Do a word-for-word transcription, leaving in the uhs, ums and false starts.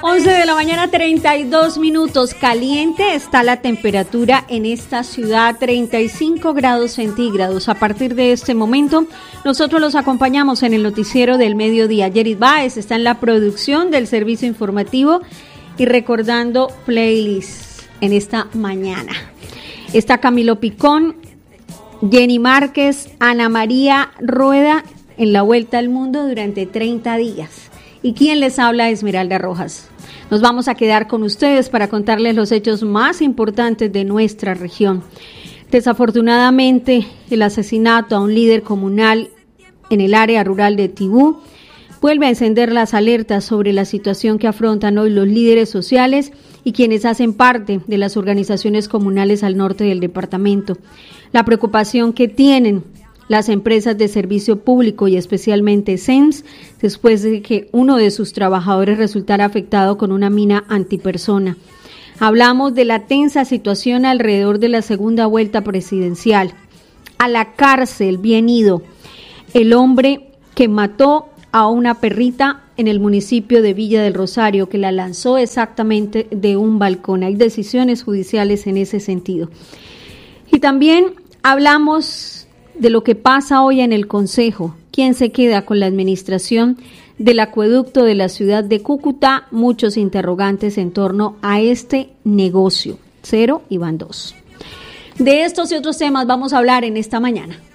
once de la mañana, treinta y dos minutos. Caliente está la temperatura en esta ciudad, treinta y cinco grados centígrados. A partir de este momento, nosotros los acompañamos en el noticiero del mediodía. Yerid Báez está en la producción del servicio informativo y recordando playlists en esta mañana. Está Camilo Picón, Jenny Márquez, Ana María Rueda en la Vuelta al Mundo durante treinta días. ¿Y quién les habla? Esmeralda Rojas. Nos vamos a quedar con ustedes para contarles los hechos más importantes de nuestra región. Desafortunadamente, el asesinato a un líder comunal en el área rural de Tibú vuelve a encender las alertas sobre la situación que afrontan hoy los líderes sociales y quienes hacen parte de las organizaciones comunales al norte del departamento. La preocupación que tienen las empresas de servicio público y especialmente S E M S después de que uno de sus trabajadores resultara afectado con una mina antipersona. Hablamos de la tensa situación alrededor de la segunda vuelta presidencial. A la cárcel, bien ido, el hombre que mató a una perrita en el municipio de Villa del Rosario, que la lanzó exactamente de un balcón. Hay decisiones judiciales en ese sentido. Y también hablamos de lo que pasa hoy en el Consejo. ¿Quién se queda con la administración del acueducto de la ciudad de Cúcuta? Muchos interrogantes en torno a este negocio. Cero y van dos. De estos y otros temas vamos a hablar en esta mañana.